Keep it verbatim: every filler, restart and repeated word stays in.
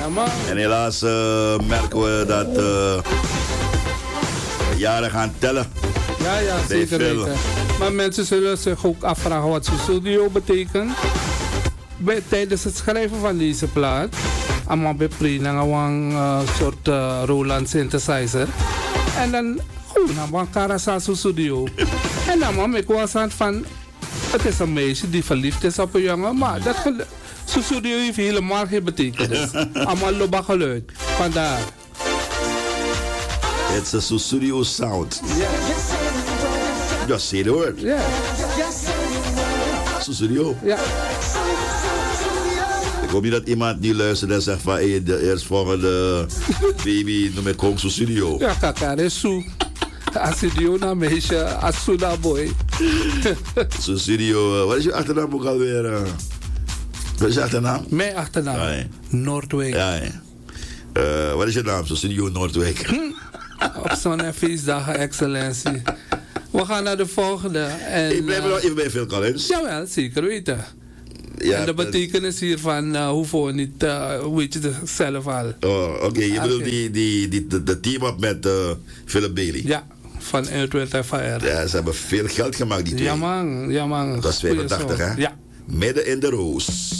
Ja, man. En helaas uh, merken we dat uh, jaren gaan tellen. Ja, ja, zeker weten. Maar mensen zullen zich ook afvragen wat zo'n studio betekent. Bij, tijdens het schrijven van deze plaat, allemaal bij Prina, een uh, soort uh, Roland synthesizer. En dan, goed, dan was Karasasu studio. En dan man, ik was aan van, het is een meisje die verliefd is op een jongen, maar dat zo'n studio heeft helemaal geen betekenis. Allemaal loba geluid. Vandaar. It's a studio sound. Yeah. Just say the word. Yeah. Studio. Ja. Ik hoop niet dat iemand die luistert en zegt van hey, de eerstvolgende baby noem ik gewoon studio. Ja, kaka, is zo. Studio na meisje, Asuna boy. Studio, wat is je achternaam ook alweer? Uh, wat is je achternaam? Mijn achternaam? Ja, ja. Noordwijk. Ja, ja. Uh, wat is je naam? Studio Noordwijk. Hm? Op zo'n feestdagen, excellentie. We gaan naar de volgende. En, ik blijf nog even bij Phil Collins. Jawel, zeker weten. Ja, en de betekenis hiervan uh, hoeven we niet, uh, weet je zelf al. Oh, oké. Okay. Je bedoelt die, die, die, de, de team-up met uh, Philip Bailey? Ja, van Earth, Wind and Fire. Ja, ze hebben veel geld gemaakt, die twee. Ja man, ja man. Dat is vijfentachtig, hè? Ja. Midden in de roos.